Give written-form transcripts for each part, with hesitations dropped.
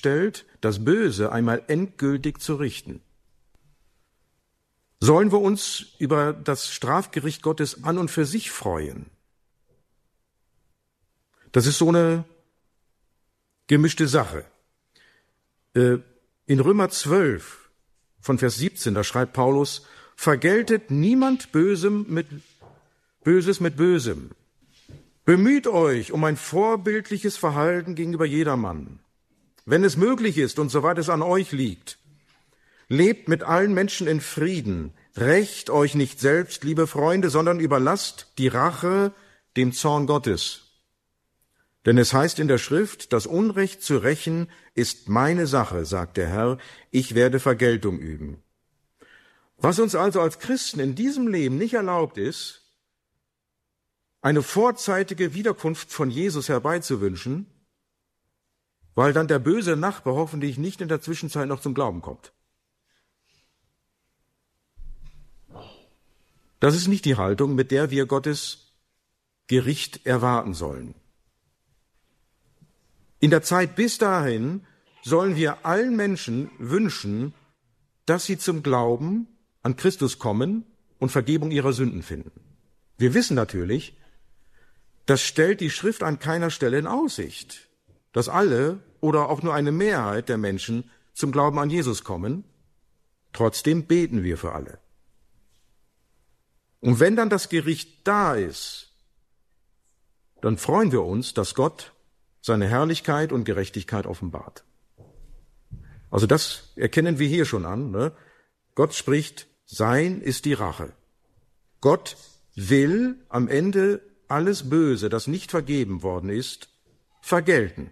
gestellt, das Böse einmal endgültig zu richten. Sollen wir uns über das Strafgericht Gottes an und für sich freuen? Das ist so eine gemischte Sache. In Römer 12, von Vers 17, da schreibt Paulus, vergeltet niemand Böses mit Bösem. Bemüht euch um ein vorbildliches Verhalten gegenüber jedermann. Wenn es möglich ist und soweit es an euch liegt, lebt mit allen Menschen in Frieden. Rächt euch nicht selbst, liebe Freunde, sondern überlasst die Rache dem Zorn Gottes. Denn es heißt in der Schrift, das Unrecht zu rächen ist meine Sache, sagt der Herr, ich werde Vergeltung üben. Was uns also als Christen in diesem Leben nicht erlaubt ist, eine vorzeitige Wiederkunft von Jesus herbeizuwünschen, weil dann der böse Nachbar hoffentlich nicht in der Zwischenzeit noch zum Glauben kommt. Das ist nicht die Haltung, mit der wir Gottes Gericht erwarten sollen. In der Zeit bis dahin sollen wir allen Menschen wünschen, dass sie zum Glauben an Christus kommen und Vergebung ihrer Sünden finden. Wir wissen natürlich, das stellt die Schrift an keiner Stelle in Aussicht, dass alle oder auch nur eine Mehrheit der Menschen zum Glauben an Jesus kommen. Trotzdem beten wir für alle. Und wenn dann das Gericht da ist, dann freuen wir uns, dass Gott seine Herrlichkeit und Gerechtigkeit offenbart. Also das erkennen wir hier schon an. Ne? Gott spricht, sein ist die Rache. Gott will am Ende alles Böse, das nicht vergeben worden ist, vergelten.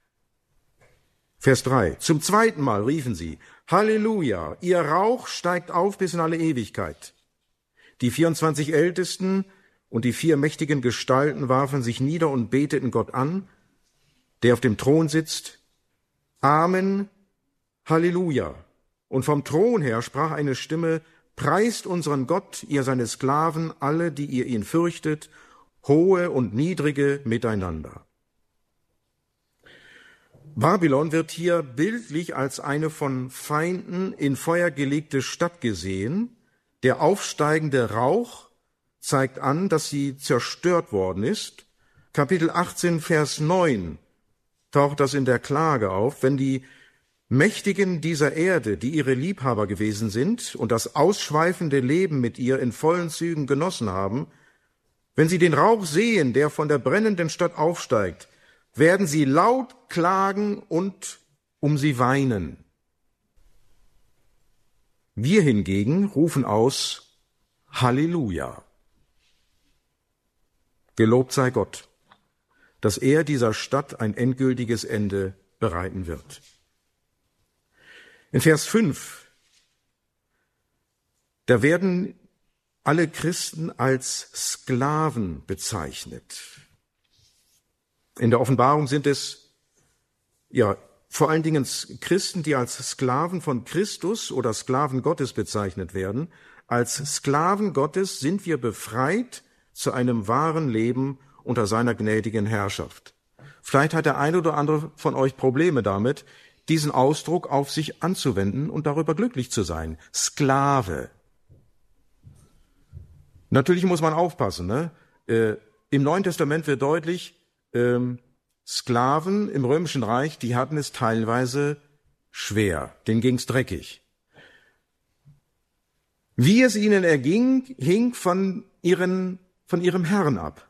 Vers 3. Zum zweiten Mal riefen sie, Halleluja, ihr Rauch steigt auf bis in alle Ewigkeit. Die 24 Ältesten und die 4 mächtigen Gestalten warfen sich nieder und beteten Gott an, der auf dem Thron sitzt. Amen, Halleluja. Und vom Thron her sprach eine Stimme, preist unseren Gott, ihr seine Sklaven, alle, die ihr ihn fürchtet, hohe und niedrige miteinander. Babylon wird hier bildlich als eine von Feinden in Feuer gelegte Stadt gesehen. Der aufsteigende Rauch zeigt an, dass sie zerstört worden ist. Kapitel 18, Vers 9 taucht das in der Klage auf, wenn die Mächtigen dieser Erde, die ihre Liebhaber gewesen sind und das ausschweifende Leben mit ihr in vollen Zügen genossen haben, wenn sie den Rauch sehen, der von der brennenden Stadt aufsteigt, werden sie laut klagen und um sie weinen. Wir hingegen rufen aus, Halleluja. Gelobt sei Gott, dass er dieser Stadt ein endgültiges Ende bereiten wird. In Vers 5, da werden alle Christen als Sklaven bezeichnet. In der Offenbarung sind es vor allen Dingen Christen, die als Sklaven von Christus oder Sklaven Gottes bezeichnet werden. Als Sklaven Gottes sind wir befreit zu einem wahren Leben unter seiner gnädigen Herrschaft. Vielleicht hat der eine oder andere von euch Probleme damit, diesen Ausdruck auf sich anzuwenden und darüber glücklich zu sein. Sklave. Natürlich muss man aufpassen. Ne? Im Neuen Testament wird deutlich, Sklaven im Römischen Reich, die hatten es teilweise schwer, denen ging's dreckig. Wie es ihnen erging, hing von ihrem Herrn ab.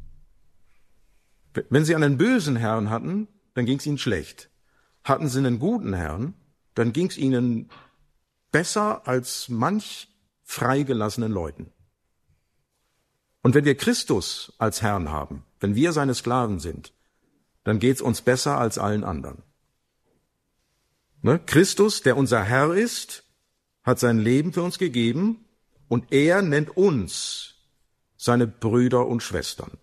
Wenn sie einen bösen Herrn hatten, dann ging's ihnen schlecht. Hatten sie einen guten Herrn, dann ging's ihnen besser als manch freigelassenen Leuten. Und wenn wir Christus als Herrn haben, wenn wir seine Sklaven sind, dann geht's uns besser als allen anderen. Ne? Christus, der unser Herr ist, hat sein Leben für uns gegeben und er nennt uns seine Brüder und Schwestern.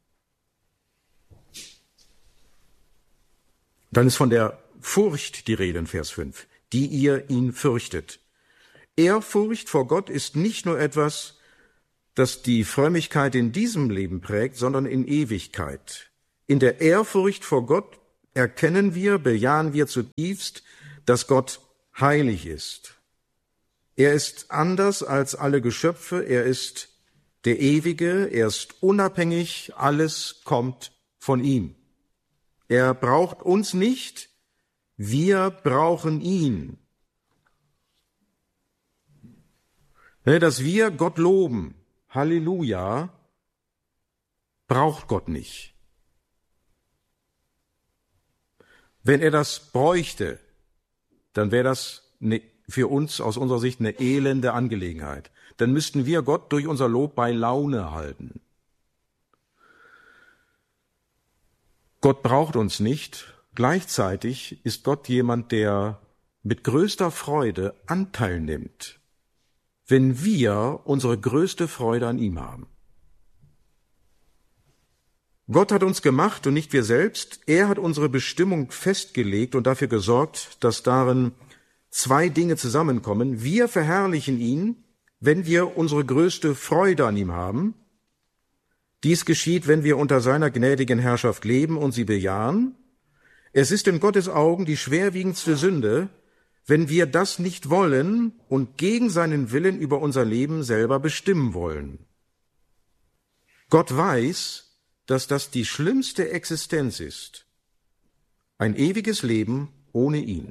Dann ist von der Furcht die Rede in Vers 5, die ihr ihn fürchtet. Ehrfurcht vor Gott ist nicht nur etwas, das die Frömmigkeit in diesem Leben prägt, sondern in Ewigkeit. In der Ehrfurcht vor Gott erkennen wir, bejahen wir zutiefst, dass Gott heilig ist. Er ist anders als alle Geschöpfe, er ist der Ewige, er ist unabhängig, alles kommt von ihm. Er braucht uns nicht, wir brauchen ihn. Dass wir Gott loben, Halleluja, braucht Gott nicht. Wenn er das bräuchte, dann wäre das für uns aus unserer Sicht eine elende Angelegenheit. Dann müssten wir Gott durch unser Lob bei Laune halten. Gott braucht uns nicht. Gleichzeitig ist Gott jemand, der mit größter Freude Anteil nimmt, wenn wir unsere größte Freude an ihm haben. Gott hat uns gemacht und nicht wir selbst. Er hat unsere Bestimmung festgelegt und dafür gesorgt, dass darin zwei Dinge zusammenkommen. Wir verherrlichen ihn, wenn wir unsere größte Freude an ihm haben. Dies geschieht, wenn wir unter seiner gnädigen Herrschaft leben und sie bejahen. Es ist in Gottes Augen die schwerwiegendste Sünde, wenn wir das nicht wollen und gegen seinen Willen über unser Leben selber bestimmen wollen. Gott weiß, dass das die schlimmste Existenz ist. Ein ewiges Leben ohne ihn.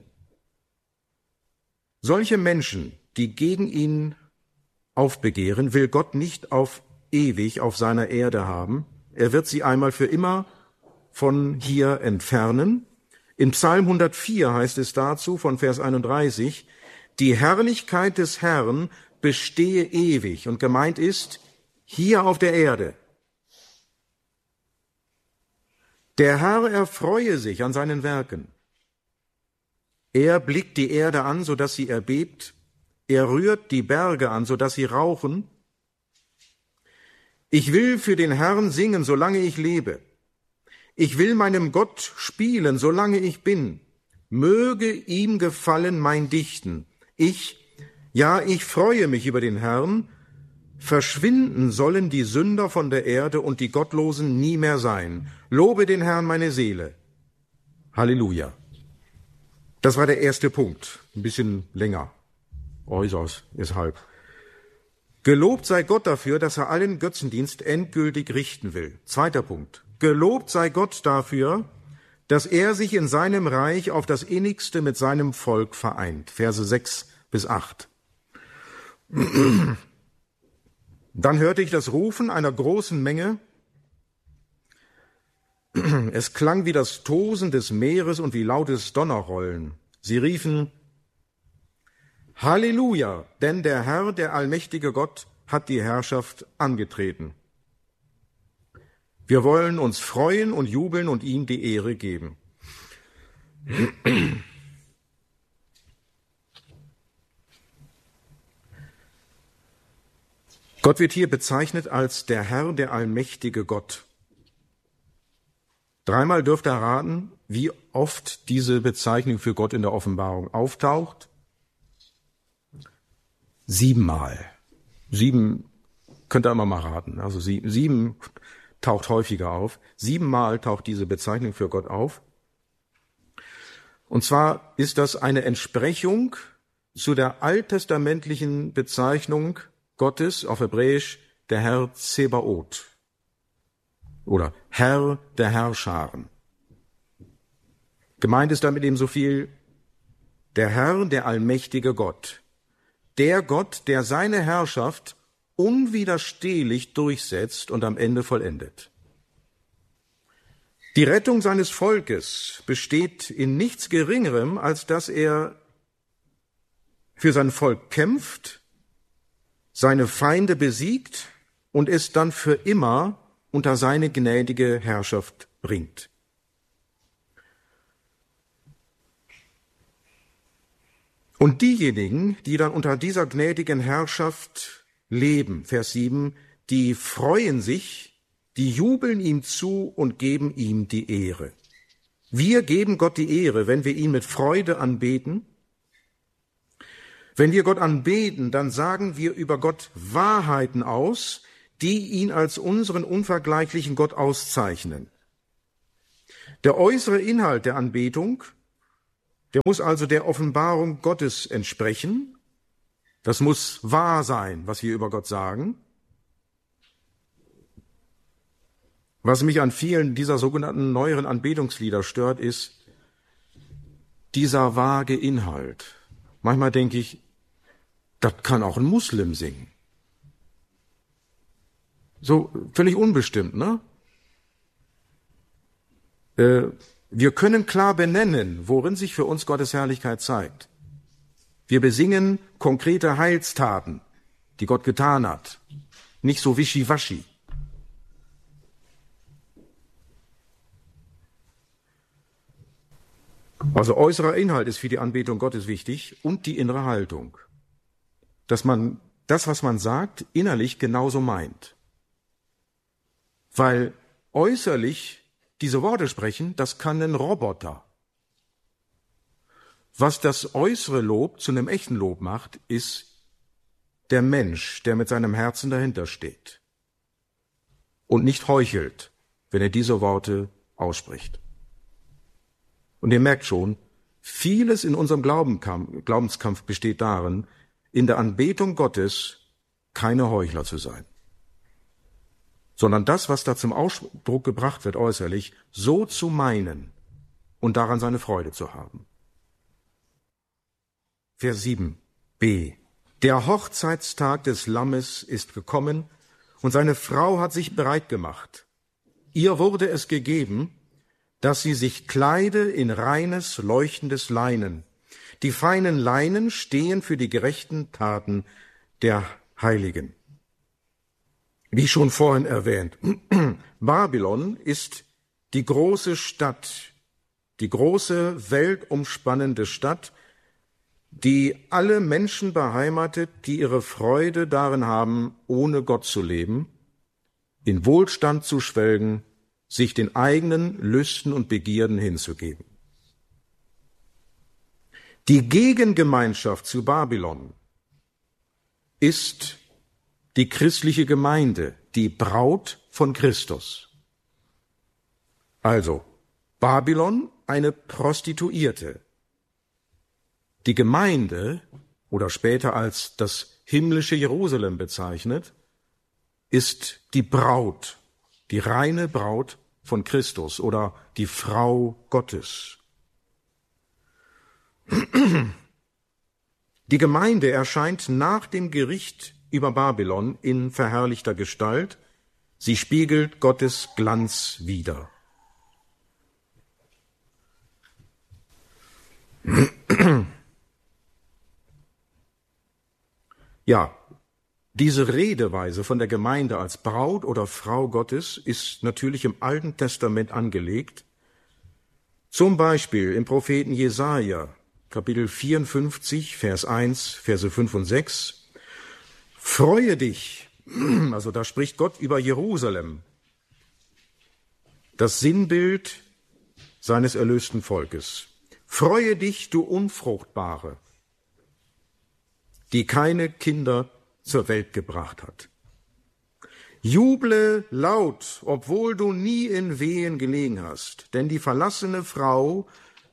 Solche Menschen, die gegen ihn aufbegehren, will Gott nicht auf ewig auf seiner Erde haben. Er wird sie einmal für immer von hier entfernen. In Psalm 104 heißt es dazu, von Vers 31, die Herrlichkeit des Herrn bestehe ewig. Und gemeint ist, hier auf der Erde. Der Herr erfreue sich an seinen Werken. Er blickt die Erde an, so dass sie erbebt. Er rührt die Berge an, so dass sie rauchen. Ich will für den Herrn singen, solange ich lebe. Ich will meinem Gott spielen, solange ich bin. Möge ihm gefallen mein Dichten. Ich freue mich über den Herrn. Verschwinden sollen die Sünder von der Erde und die Gottlosen nie mehr sein. Lobe den Herrn, meine Seele. Halleluja. Das war der erste Punkt. Ein bisschen länger. Äußerst, deshalb. Gelobt sei Gott dafür, dass er allen Götzendienst endgültig richten will. Zweiter Punkt. Gelobt sei Gott dafür, dass er sich in seinem Reich auf das Innigste mit seinem Volk vereint. Verse 6 bis 8. Dann hörte ich das Rufen einer großen Menge. Es klang wie das Tosen des Meeres und wie lautes Donnerrollen. Sie riefen, Halleluja, denn der Herr, der allmächtige Gott, hat die Herrschaft angetreten. Wir wollen uns freuen und jubeln und ihm die Ehre geben. Gott wird hier bezeichnet als der Herr, der allmächtige Gott. Dreimal dürft ihr raten, wie oft diese Bezeichnung für Gott in der Offenbarung auftaucht. 7-mal. 7 könnt ihr immer mal raten. Also 7 taucht häufiger auf. 7-mal taucht diese Bezeichnung für Gott auf. Und zwar ist das eine Entsprechung zu der alttestamentlichen Bezeichnung Gottes, auf Hebräisch der Herr Zebaoth oder Herr der Herrscharen. Gemeint ist damit eben so viel, der Herr, der allmächtige Gott. Der Gott, der seine Herrschaft unwiderstehlich durchsetzt und am Ende vollendet. Die Rettung seines Volkes besteht in nichts Geringerem, als dass er für sein Volk kämpft, seine Feinde besiegt und es dann für immer unter seine gnädige Herrschaft bringt. Und diejenigen, die dann unter dieser gnädigen Herrschaft leben, Vers 7, die freuen sich, die jubeln ihm zu und geben ihm die Ehre. Wir geben Gott die Ehre, wenn wir ihn mit Freude anbeten. Wenn wir Gott anbeten, dann sagen wir über Gott Wahrheiten aus, die ihn als unseren unvergleichlichen Gott auszeichnen. Der äußere Inhalt der Anbetung, der muss also der Offenbarung Gottes entsprechen. Das muss wahr sein, was wir über Gott sagen. Was mich an vielen dieser sogenannten neueren Anbetungslieder stört, ist dieser vage Inhalt. Manchmal denke ich, das kann auch ein Muslim singen. So völlig unbestimmt, ne? Wir können klar benennen, worin sich für uns Gottes Herrlichkeit zeigt. Wir besingen konkrete Heilstaten, die Gott getan hat. Nicht so wischiwaschi. Also äußerer Inhalt ist für die Anbetung Gottes wichtig und die innere Haltung. Dass man das, was man sagt, innerlich genauso meint. Weil äußerlich diese Worte sprechen, das kann ein Roboter. Was das äußere Lob zu einem echten Lob macht, ist der Mensch, der mit seinem Herzen dahinter steht und nicht heuchelt, wenn er diese Worte ausspricht. Und ihr merkt schon, vieles in unserem Glaubenskampf besteht darin, in der Anbetung Gottes keine Heuchler zu sein, sondern das, was da zum Ausdruck gebracht wird äußerlich, so zu meinen und daran seine Freude zu haben. Vers 7b. Der Hochzeitstag des Lammes ist gekommen und seine Frau hat sich bereit gemacht. Ihr wurde es gegeben, dass sie sich kleide in reines, leuchtendes Leinen. Die feinen Leinen stehen für die gerechten Taten der Heiligen. Wie schon vorhin erwähnt, Babylon ist die große Stadt, die große weltumspannende Stadt, die alle Menschen beheimatet, die ihre Freude darin haben, ohne Gott zu leben, in Wohlstand zu schwelgen, sich den eigenen Lüsten und Begierden hinzugeben. Die Gegengemeinschaft zu Babylon ist die christliche Gemeinde, die Braut von Christus. Also, Babylon, eine Prostituierte. Die Gemeinde, oder später als das himmlische Jerusalem bezeichnet, ist die Braut, die reine Braut von Christus oder die Frau Gottes. Die Gemeinde erscheint nach dem Gericht über Babylon in verherrlichter Gestalt. Sie spiegelt Gottes Glanz wider. Ja, diese Redeweise von der Gemeinde als Braut oder Frau Gottes ist natürlich im Alten Testament angelegt. Zum Beispiel im Propheten Jesaja, Kapitel 54, Vers 1, Verse 5 und 6. Freue dich, also da spricht Gott über Jerusalem, das Sinnbild seines erlösten Volkes. Freue dich, du Unfruchtbare, die keine Kinder zur Welt gebracht hat. Juble laut, obwohl du nie in Wehen gelegen hast, denn die verlassene Frau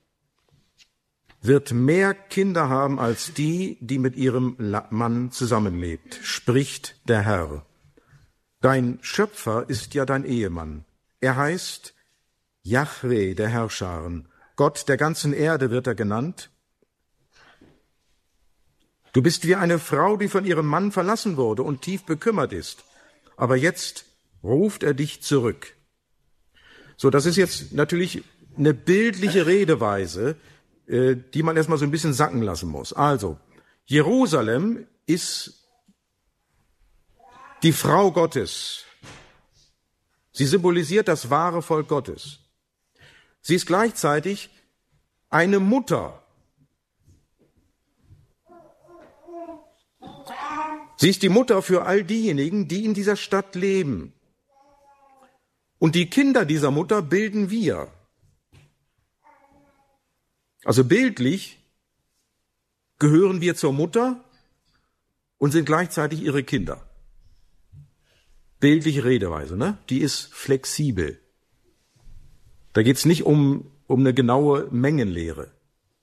wird mehr Kinder haben als die, die mit ihrem Mann zusammenlebt, spricht der Herr. Dein Schöpfer ist ja dein Ehemann. Er heißt Jahwe, der Herrscharen. Gott der ganzen Erde wird er genannt. Du bist wie eine Frau, die von ihrem Mann verlassen wurde und tief bekümmert ist. Aber jetzt ruft er dich zurück. So, das ist jetzt natürlich eine bildliche Redeweise, die man erstmal so ein bisschen sacken lassen muss. Also, Jerusalem ist die Frau Gottes. Sie symbolisiert das wahre Volk Gottes. Sie ist gleichzeitig eine Mutter. Sie ist die Mutter für all diejenigen, die in dieser Stadt leben. Und die Kinder dieser Mutter bilden wir. Also bildlich gehören wir zur Mutter und sind gleichzeitig ihre Kinder. Bildliche Redeweise, ne? Die ist flexibel. Da geht es nicht um eine genaue Mengenlehre.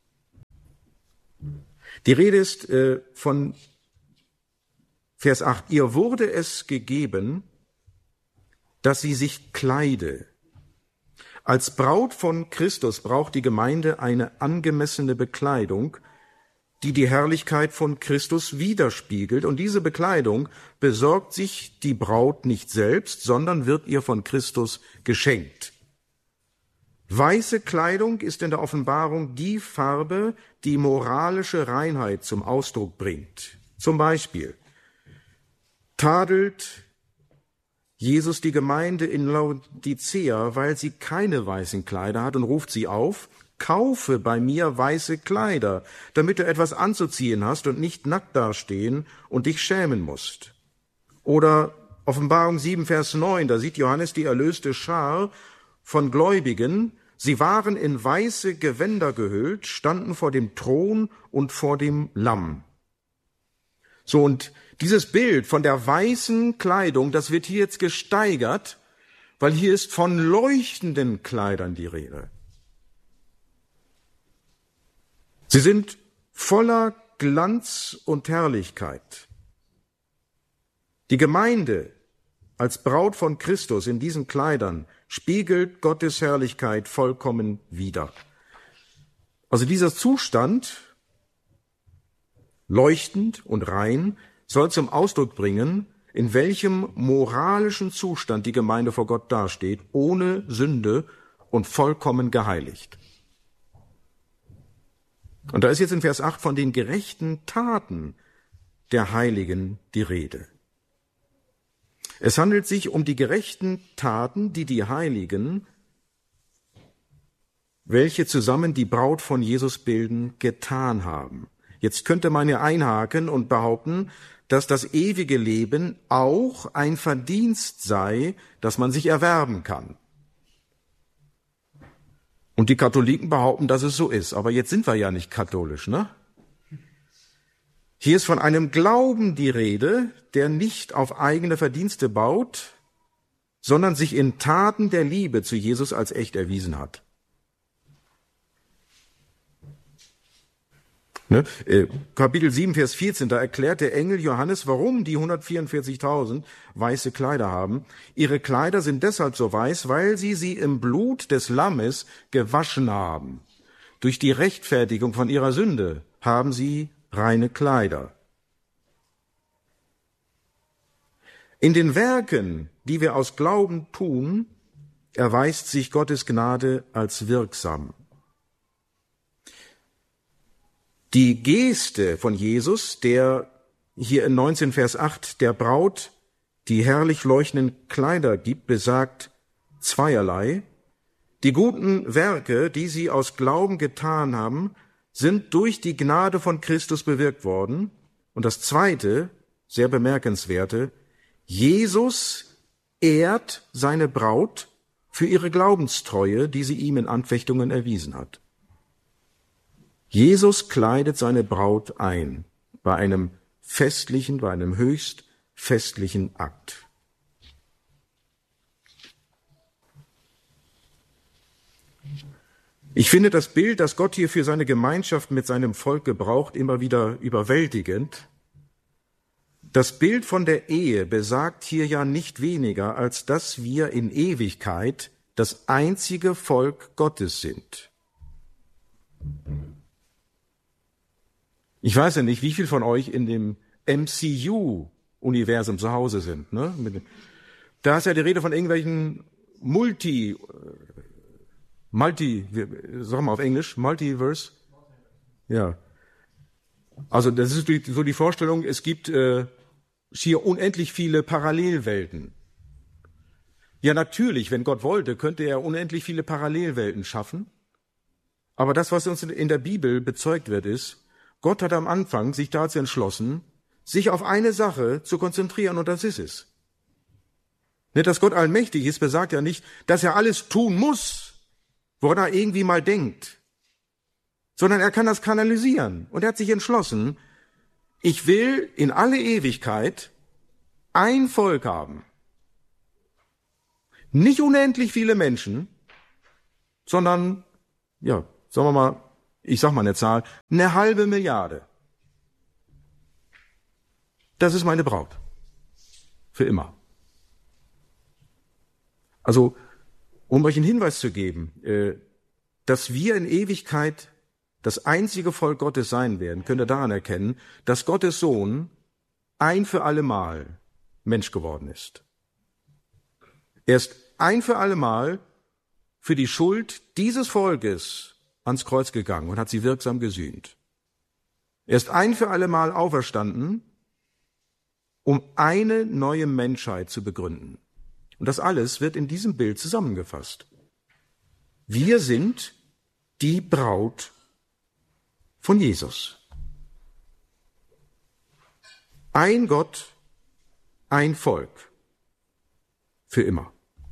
Die Rede ist von Vers 8. Ihr wurde es gegeben, dass sie sich kleide. Als Braut von Christus braucht die Gemeinde eine angemessene Bekleidung, die die Herrlichkeit von Christus widerspiegelt. Und diese Bekleidung besorgt sich die Braut nicht selbst, sondern wird ihr von Christus geschenkt. Weiße Kleidung ist in der Offenbarung die Farbe, die moralische Reinheit zum Ausdruck bringt. Zum Beispiel tadelt Jesus die Gemeinde in Laodicea, weil sie keine weißen Kleider hat, und ruft sie auf: Kaufe bei mir weiße Kleider, damit du etwas anzuziehen hast und nicht nackt dastehen und dich schämen musst. Oder Offenbarung 7, Vers 9, da sieht Johannes die erlöste Schar von Gläubigen. Sie waren in weiße Gewänder gehüllt, standen vor dem Thron und vor dem Lamm. So, und dieses Bild von der weißen Kleidung, das wird hier jetzt gesteigert, weil hier ist von leuchtenden Kleidern die Rede. Sie sind voller Glanz und Herrlichkeit. Die Gemeinde als Braut von Christus in diesen Kleidern spiegelt Gottes Herrlichkeit vollkommen wider. Also dieser Zustand, leuchtend und rein, soll zum Ausdruck bringen, in welchem moralischen Zustand die Gemeinde vor Gott dasteht, ohne Sünde und vollkommen geheiligt. Und da ist jetzt in Vers 8 von den gerechten Taten der Heiligen die Rede. Es handelt sich um die gerechten Taten, die die Heiligen, welche zusammen die Braut von Jesus bilden, getan haben. Jetzt könnte man ja einhaken und behaupten, dass das ewige Leben auch ein Verdienst sei, das man sich erwerben kann. Und die Katholiken behaupten, dass es so ist. Aber jetzt sind wir ja nicht katholisch, ne? Hier ist von einem Glauben die Rede, der nicht auf eigene Verdienste baut, sondern sich in Taten der Liebe zu Jesus als echt erwiesen hat. Ne? Kapitel 7, Vers 14, da erklärt der Engel Johannes, warum die 144.000 weiße Kleider haben. Ihre Kleider sind deshalb so weiß, weil sie im Blut des Lammes gewaschen haben. Durch die Rechtfertigung von ihrer Sünde haben sie reine Kleider. In den Werken, die wir aus Glauben tun, erweist sich Gottes Gnade als wirksam. Die Geste von Jesus, der hier in 19 Vers 8 der Braut die herrlich leuchtenden Kleider gibt, besagt zweierlei. Die guten Werke, die sie aus Glauben getan haben, sind durch die Gnade von Christus bewirkt worden. Und das Zweite, sehr bemerkenswerte, Jesus ehrt seine Braut für ihre Glaubenstreue, die sie ihm in Anfechtungen erwiesen hat. Jesus kleidet seine Braut ein bei einem höchst festlichen Akt. Ich finde das Bild, das Gott hier für seine Gemeinschaft mit seinem Volk gebraucht, immer wieder überwältigend. Das Bild von der Ehe besagt hier ja nicht weniger, als dass wir in Ewigkeit das einzige Volk Gottes sind. Ich weiß ja nicht, wie viel von euch in dem MCU-Universum zu Hause sind. Ne? Da ist ja die Rede von irgendwelchen sag mal auf Englisch, Multiverse. Ja. Also das ist so die Vorstellung, es gibt hier unendlich viele Parallelwelten. Ja, natürlich, wenn Gott wollte, könnte er unendlich viele Parallelwelten schaffen. Aber das, was uns in der Bibel bezeugt wird, ist, Gott hat am Anfang sich dazu entschlossen, sich auf eine Sache zu konzentrieren, und das ist es. Nicht, dass Gott allmächtig ist, besagt ja nicht, dass er alles tun muss, woran er irgendwie mal denkt, sondern er kann das kanalisieren. Und er hat sich entschlossen, ich will in alle Ewigkeit ein Volk haben. Nicht unendlich viele Menschen, sondern, ja, sagen wir mal, ich sag mal eine Zahl, 1/2 Milliarde. Das ist meine Braut. Für immer. Also, um euch einen Hinweis zu geben, dass wir in Ewigkeit das einzige Volk Gottes sein werden, könnt ihr daran erkennen, dass Gottes Sohn ein für allemal Mensch geworden ist. Er ist ein für allemal für die Schuld dieses Volkes ans Kreuz gegangen und hat sie wirksam gesühnt. Er ist ein für allemal auferstanden, um eine neue Menschheit zu begründen. Und das alles wird in diesem Bild zusammengefasst. Wir sind die Braut von Jesus. Ein Gott, ein Volk. Für immer.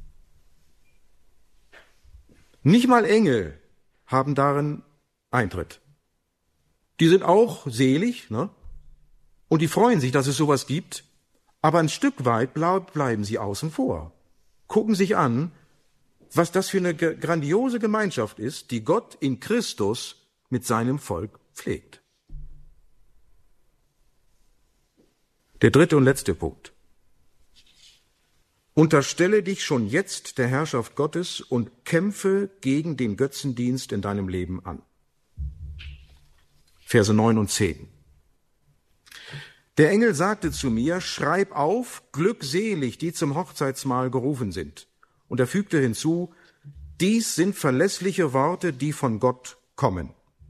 Nicht mal Engel haben darin Eintritt. Die sind auch selig, ne? Und die freuen sich, dass es sowas gibt, aber ein Stück weit bleiben sie außen vor. Gucken sich an, was das für eine grandiose Gemeinschaft ist, die Gott in Christus mit seinem Volk pflegt. Der dritte und letzte Punkt. Unterstelle dich schon jetzt der Herrschaft Gottes und kämpfe gegen den Götzendienst in deinem Leben an. Verse 9 und 10. Der Engel sagte zu mir, schreib auf, glückselig, die zum Hochzeitsmahl gerufen sind. Und er fügte hinzu, dies sind verlässliche Worte, die von Gott kommen.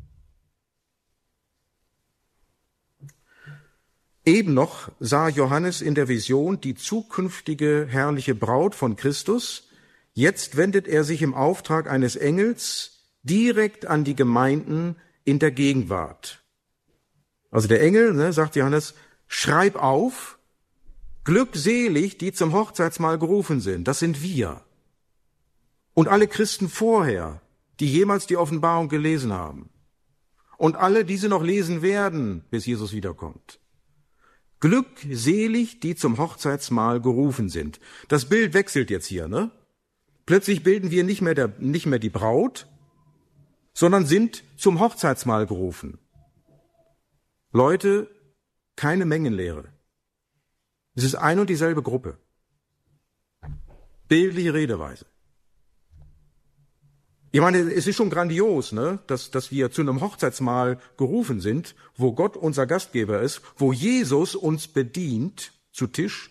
Eben noch sah Johannes in der Vision die zukünftige herrliche Braut von Christus. Jetzt wendet er sich im Auftrag eines Engels direkt an die Gemeinden in der Gegenwart. Also der Engel, sagt Johannes, schreib auf, glückselig, die zum Hochzeitsmahl gerufen sind. Das sind wir. Und alle Christen vorher, die jemals die Offenbarung gelesen haben. Und alle, die sie noch lesen werden, bis Jesus wiederkommt. Glückselig, die zum Hochzeitsmahl gerufen sind. Das Bild wechselt jetzt hier, ne? Plötzlich bilden wir nicht mehr die Braut, sondern sind zum Hochzeitsmahl gerufen. Leute, keine Mengenlehre. Es ist ein und dieselbe Gruppe. Bildliche Redeweise. Ich meine, es ist schon grandios, ne, dass wir zu einem Hochzeitsmahl gerufen sind, wo Gott unser Gastgeber ist, wo Jesus uns bedient zu Tisch.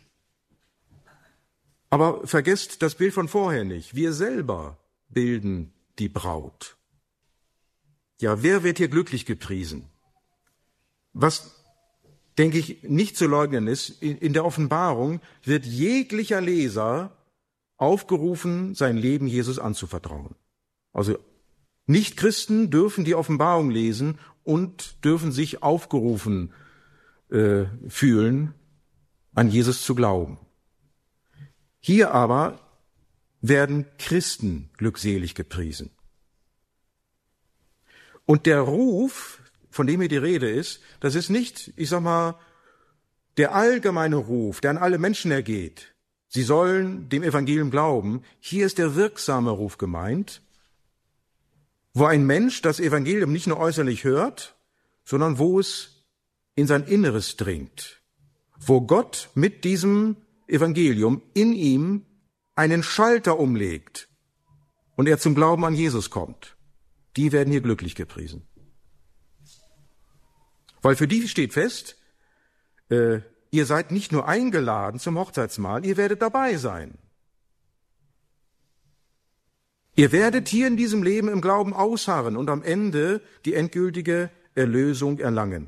Aber vergesst das Bild von vorher nicht. Wir selber bilden die Braut. Ja, wer wird hier glücklich gepriesen? Was, denke ich, nicht zu leugnen ist, in der Offenbarung wird jeglicher Leser aufgerufen, sein Leben Jesus anzuvertrauen. Also Nichtchristen dürfen die Offenbarung lesen und dürfen sich aufgerufen fühlen, an Jesus zu glauben. Hier aber werden Christen glückselig gepriesen. Und der Ruf, von dem hier die Rede ist, das ist nicht, ich sag mal, der allgemeine Ruf, der an alle Menschen ergeht. Sie sollen dem Evangelium glauben. Hier ist der wirksame Ruf gemeint, wo ein Mensch das Evangelium nicht nur äußerlich hört, sondern wo es in sein Inneres dringt, wo Gott mit diesem Evangelium in ihm einen Schalter umlegt und er zum Glauben an Jesus kommt. Die werden hier glücklich gepriesen. Weil für die steht fest, ihr seid nicht nur eingeladen zum Hochzeitsmahl, ihr werdet dabei sein. Ihr werdet hier in diesem Leben im Glauben ausharren und am Ende die endgültige Erlösung erlangen.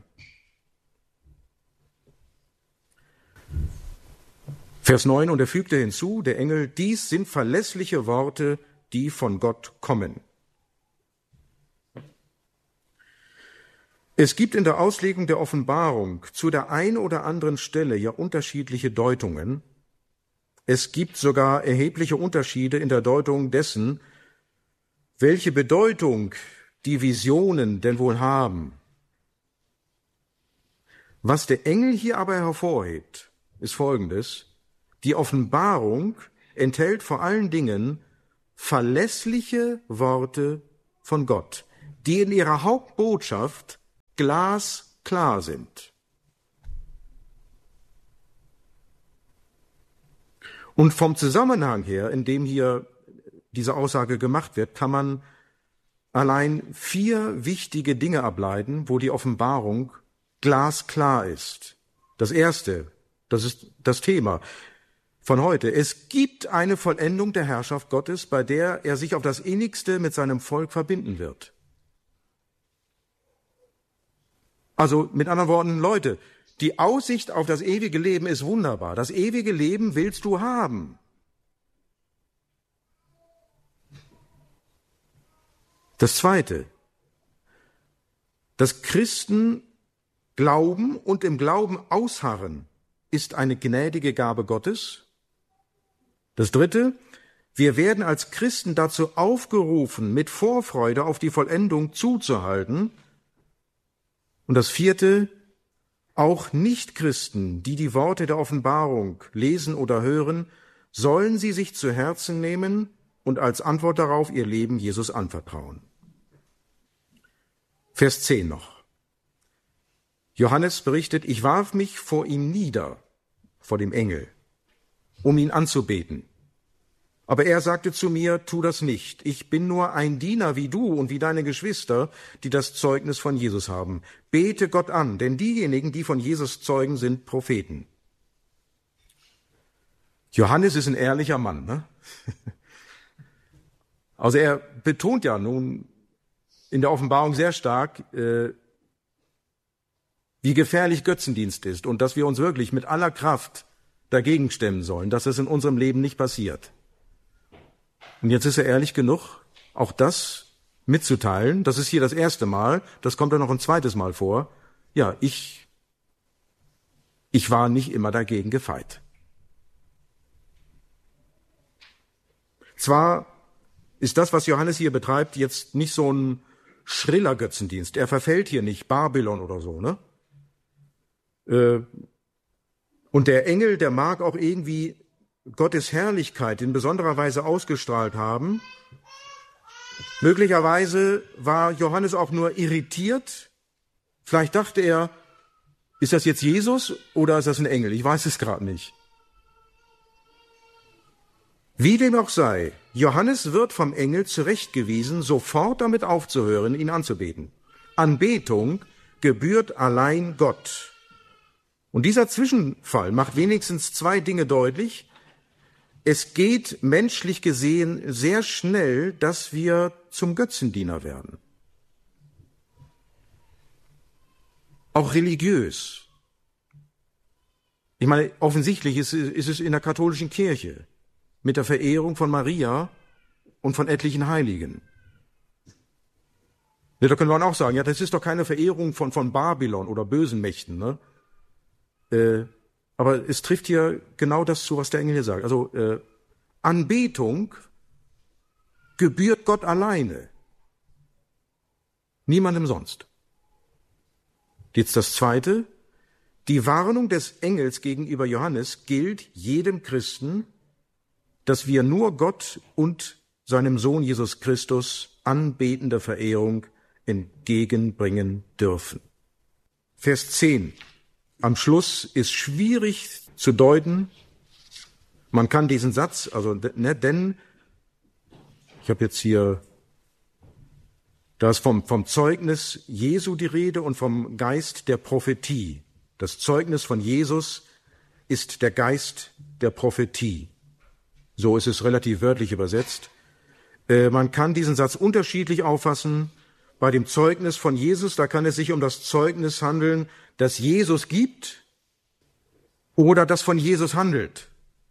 Vers 9, und er fügte hinzu, der Engel, dies sind verlässliche Worte, die von Gott kommen. Es gibt in der Auslegung der Offenbarung zu der ein oder anderen Stelle ja unterschiedliche Deutungen. Es gibt sogar erhebliche Unterschiede in der Deutung dessen, welche Bedeutung die Visionen denn wohl haben. Was der Engel hier aber hervorhebt, ist Folgendes. Die Offenbarung enthält vor allen Dingen verlässliche Worte von Gott, die in ihrer Hauptbotschaft glasklar sind. Und vom Zusammenhang her, in dem hier diese Aussage gemacht wird, kann man allein 4 wichtige Dinge ableiten, wo die Offenbarung glasklar ist. Das erste, das ist das Thema von heute. Es gibt eine Vollendung der Herrschaft Gottes, bei der er sich auf das Innigste mit seinem Volk verbinden wird. Also mit anderen Worten, Leute, die Aussicht auf das ewige Leben ist wunderbar. Das ewige Leben willst du haben. Das Zweite, dass Christen glauben und im Glauben ausharren, ist eine gnädige Gabe Gottes. Das Dritte, wir werden als Christen dazu aufgerufen, mit Vorfreude auf die Vollendung zuzuhalten. Und das Vierte, auch Nichtchristen, die die Worte der Offenbarung lesen oder hören, sollen sie sich zu Herzen nehmen und als Antwort darauf ihr Leben Jesus anvertrauen. Vers 10 noch. Johannes berichtet, ich warf mich vor ihm nieder, vor dem Engel, um ihn anzubeten. Aber er sagte zu mir, tu das nicht. Ich bin nur ein Diener wie du und wie deine Geschwister, die das Zeugnis von Jesus haben. Bete Gott an, denn diejenigen, die von Jesus zeugen, sind Propheten. Johannes ist ein ehrlicher Mann, ne? Also er betont ja nun in der Offenbarung sehr stark, wie gefährlich Götzendienst ist und dass wir uns wirklich mit aller Kraft dagegen stemmen sollen, dass es in unserem Leben nicht passiert. Und jetzt ist er ehrlich genug, auch das mitzuteilen. Das ist hier das erste Mal, das kommt dann noch ein zweites Mal vor. Ja, ich war nicht immer dagegen gefeit. Zwar ist das, was Johannes hier betreibt, jetzt nicht so ein schriller Götzendienst. Er verfällt hier nicht Babylon oder so, ne? Und der Engel, der mag auch irgendwie Gottes Herrlichkeit in besonderer Weise ausgestrahlt haben. Möglicherweise war Johannes auch nur irritiert. Vielleicht dachte er, ist das jetzt Jesus oder ist das ein Engel? Ich weiß es gerade nicht. Wie dem auch sei, Johannes wird vom Engel zurechtgewiesen, sofort damit aufzuhören, ihn anzubeten. Anbetung gebührt allein Gott. Und dieser Zwischenfall macht wenigstens 2 Dinge deutlich. Es geht menschlich gesehen sehr schnell, dass wir zum Götzendiener werden. Auch religiös. Ich meine, offensichtlich ist es in der katholischen Kirche mit der Verehrung von Maria und von etlichen Heiligen. Ja, da können wir auch sagen, ja, das ist doch keine Verehrung von Babylon oder bösen Mächten, ne? Aber es trifft hier genau das zu, was der Engel hier sagt. Also Anbetung gebührt Gott alleine, niemandem sonst. Jetzt das Zweite, die Warnung des Engels gegenüber Johannes gilt jedem Christen, dass wir nur Gott und seinem Sohn Jesus Christus anbetende Verehrung entgegenbringen dürfen. Vers 10. Am Schluss ist schwierig zu deuten. Man kann diesen Satz, also denn ich habe jetzt hier, da ist vom Zeugnis Jesu die Rede und vom Geist der Prophetie. Das Zeugnis von Jesus ist der Geist der Prophetie. So ist es relativ wörtlich übersetzt. Man kann diesen Satz unterschiedlich auffassen. Bei dem Zeugnis von Jesus, da kann es sich um das Zeugnis handeln, das Jesus gibt oder das von Jesus handelt.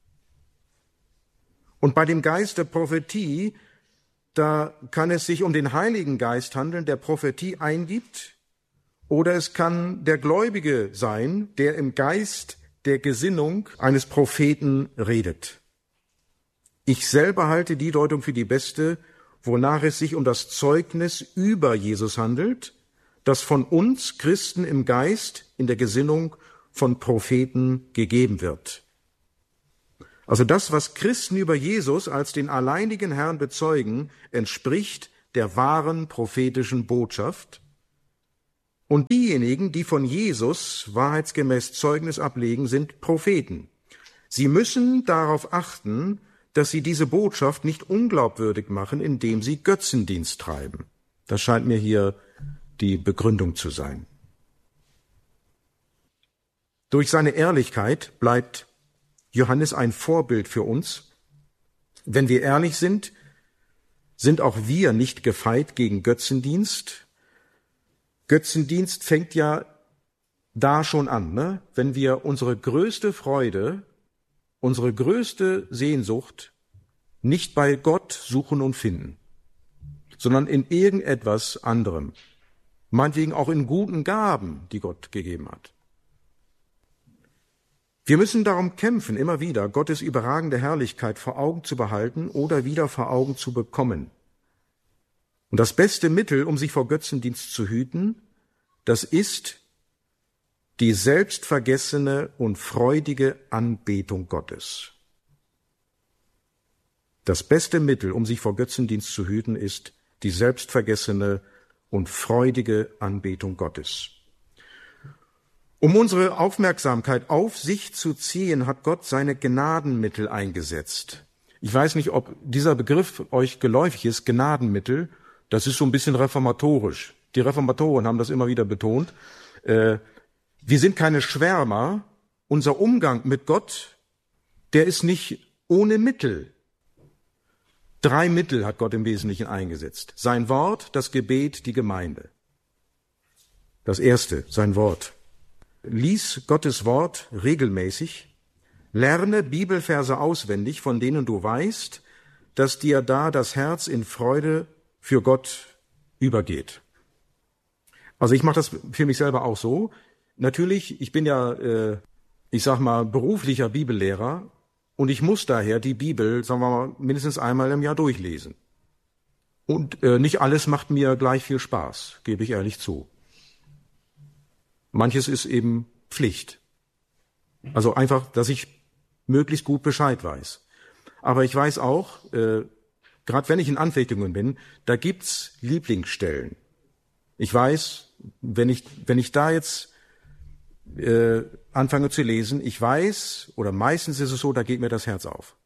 Und bei dem Geist der Prophetie, da kann es sich um den Heiligen Geist handeln, der Prophetie eingibt, oder es kann der Gläubige sein, der im Geist der Gesinnung eines Propheten redet. Ich selber halte die Deutung für die beste, wonach es sich um das Zeugnis über Jesus handelt, das von uns Christen im Geist, in der Gesinnung von Propheten gegeben wird. Also das, was Christen über Jesus als den alleinigen Herrn bezeugen, entspricht der wahren prophetischen Botschaft. Und diejenigen, die von Jesus wahrheitsgemäß Zeugnis ablegen, sind Propheten. Sie müssen darauf achten, dass sie diese Botschaft nicht unglaubwürdig machen, indem sie Götzendienst treiben. Das scheint mir hier die Begründung zu sein. Durch seine Ehrlichkeit bleibt Johannes ein Vorbild für uns. Wenn wir ehrlich sind, sind auch wir nicht gefeit gegen Götzendienst. Götzendienst fängt ja da schon an, ne? Wenn wir unsere größte Freude, unsere größte Sehnsucht nicht bei Gott suchen und finden, sondern in irgendetwas anderem. Meinetwegen auch in guten Gaben, die Gott gegeben hat. Wir müssen darum kämpfen, immer wieder Gottes überragende Herrlichkeit vor Augen zu behalten oder wieder vor Augen zu bekommen. Und das beste Mittel, um sich vor Götzendienst zu hüten, das ist die selbstvergessene und freudige Anbetung Gottes. Das beste Mittel, um sich vor Götzendienst zu hüten, ist die selbstvergessene und freudige Anbetung Gottes. Um unsere Aufmerksamkeit auf sich zu ziehen, hat Gott seine Gnadenmittel eingesetzt. Ich weiß nicht, ob dieser Begriff euch geläufig ist, Gnadenmittel. Das ist so ein bisschen reformatorisch. Die Reformatoren haben das immer wieder betont. Wir sind keine Schwärmer. Unser Umgang mit Gott, der ist nicht ohne Mittel. 3 Mittel hat Gott im Wesentlichen eingesetzt. Sein Wort, das Gebet, die Gemeinde. Das erste, sein Wort. Lies Gottes Wort regelmäßig, lerne Bibelverse auswendig, von denen du weißt, dass dir da das Herz in Freude für Gott übergeht. Also ich mache das für mich selber auch so. Natürlich, ich bin ja, beruflicher Bibellehrer und ich muss daher die Bibel, sagen wir mal, mindestens einmal im Jahr durchlesen. Und nicht alles macht mir gleich viel Spaß, gebe ich ehrlich zu. Manches ist eben Pflicht. Also einfach, dass ich möglichst gut Bescheid weiß. Aber ich weiß auch, gerade wenn ich in Anfechtungen bin, da gibt's Lieblingsstellen. Ich weiß, wenn ich da jetzt anfange zu lesen, ich weiß, oder meistens ist es so, da geht mir das Herz auf.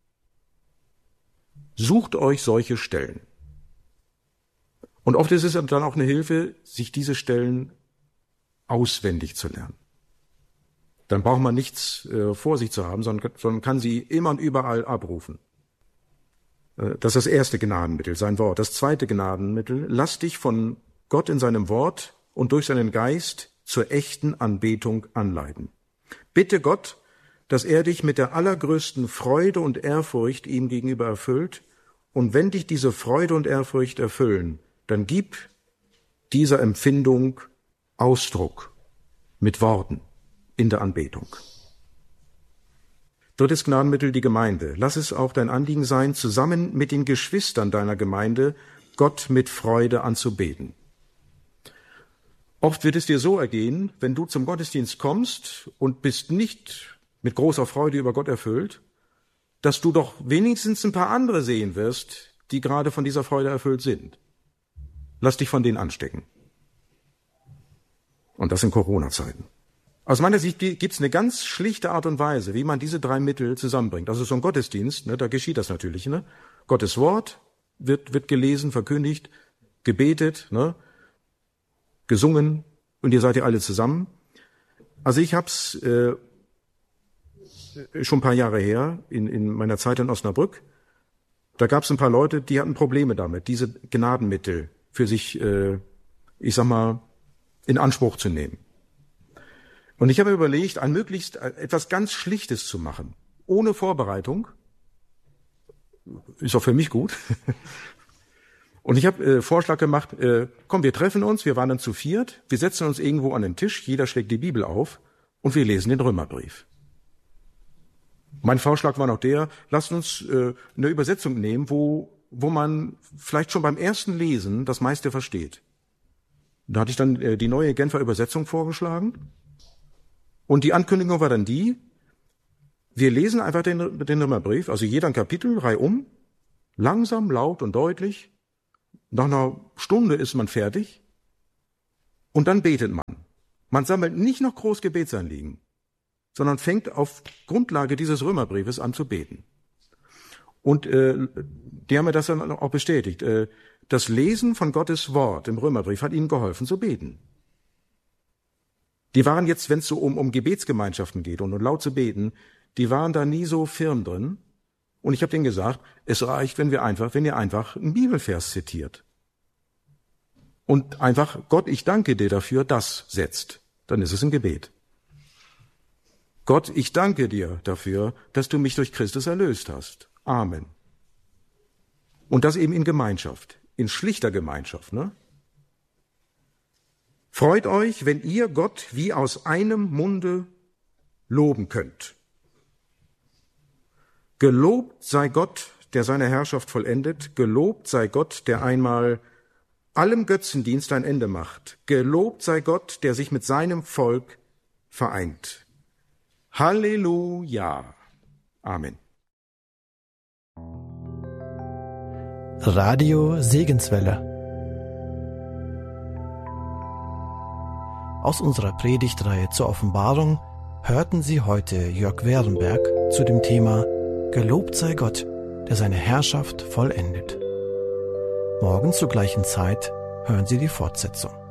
Sucht euch solche Stellen. Und oft ist es dann auch eine Hilfe, sich diese Stellen auswendig zu lernen. Dann braucht man nichts vor sich zu haben, sondern kann sie immer und überall abrufen. Das ist das erste Gnadenmittel, sein Wort. Das zweite Gnadenmittel, lass dich von Gott in seinem Wort und durch seinen Geist zur echten Anbetung anleiten. Bitte Gott, dass er dich mit der allergrößten Freude und Ehrfurcht ihm gegenüber erfüllt. Und wenn dich diese Freude und Ehrfurcht erfüllen, dann gib dieser Empfindung Ausdruck mit Worten in der Anbetung. Drittes Gnadenmittel, die Gemeinde. Lass es auch dein Anliegen sein, zusammen mit den Geschwistern deiner Gemeinde Gott mit Freude anzubeten. Oft wird es dir so ergehen, wenn du zum Gottesdienst kommst und bist nicht mit großer Freude über Gott erfüllt, dass du doch wenigstens ein paar andere sehen wirst, die gerade von dieser Freude erfüllt sind. Lass dich von denen anstecken. Und das in Corona-Zeiten. Aus meiner Sicht gibt es eine ganz schlichte Art und Weise, wie man diese 3 Mittel zusammenbringt. Also so ein Gottesdienst, ne, da geschieht das natürlich. Ne? Gottes Wort wird gelesen, verkündigt, gebetet, ne, gesungen und ihr seid ja alle zusammen. Also ich hab's schon ein paar Jahre her, in meiner Zeit in Osnabrück, da gab es ein paar Leute, die hatten Probleme damit, diese Gnadenmittel für sich, in Anspruch zu nehmen. Und ich habe überlegt, möglichst etwas ganz Schlichtes zu machen, ohne Vorbereitung. Ist auch für mich gut. Und ich habe Vorschlag gemacht, komm, wir treffen uns, wir waren dann zu 4, wir setzen uns irgendwo an den Tisch, jeder schlägt die Bibel auf und wir lesen den Römerbrief. Mein Vorschlag war noch der, lasst uns eine Übersetzung nehmen, wo man vielleicht schon beim ersten Lesen das meiste versteht. Da hatte ich dann die neue Genfer Übersetzung vorgeschlagen. Und die Ankündigung war dann die, Wir lesen einfach den Römerbrief, also jeder ein Kapitel, reihum, langsam, laut und deutlich. Nach einer Stunde ist man fertig und dann betet man. Man sammelt nicht noch groß Gebetsanliegen, sondern fängt auf Grundlage dieses Römerbriefes an zu beten. Und die haben mir das dann auch bestätigt. Das Lesen von Gottes Wort im Römerbrief hat ihnen geholfen zu beten. Die waren jetzt, wenn es so um Gebetsgemeinschaften geht und laut zu beten, die waren da nie so firm drin. Und ich habe denen gesagt, es reicht, wenn ihr einfach einen Bibelvers zitiert. Und einfach, Gott, ich danke dir dafür, das setzt. Dann ist es ein Gebet. Gott, ich danke dir dafür, dass du mich durch Christus erlöst hast. Amen. Und das eben in Gemeinschaft, in schlichter Gemeinschaft, ne? Freut euch, wenn ihr Gott wie aus einem Munde loben könnt. Gelobt sei Gott, der seine Herrschaft vollendet. Gelobt sei Gott, der einmal allem Götzendienst ein Ende macht. Gelobt sei Gott, der sich mit seinem Volk vereint. Halleluja. Amen. Radio Segenswelle. Aus unserer Predigtreihe zur Offenbarung hörten Sie heute Jörg Werenberg zu dem Thema Gelobt sei Gott, der seine Herrschaft vollendet. Morgen zur gleichen Zeit hören Sie die Fortsetzung.